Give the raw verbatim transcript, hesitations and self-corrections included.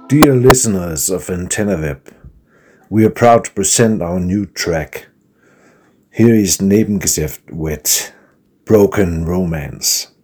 Dear listeners of AntennaWeb, we are proud to present our new track. Here is Nebengeschäft with Broken Romance.